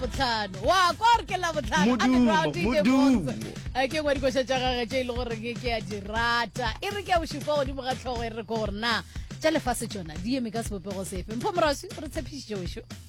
Labotlhano wa kwa re ke Labotlhano a ke ngwa dikoša tša gage tše e le gore ke a di rata e re ke a bošupa godimo ga tlhogo e re ko gore na tša lefase tšona di eme ka sebopego sefe mpho morasi o re tshepišitše wešo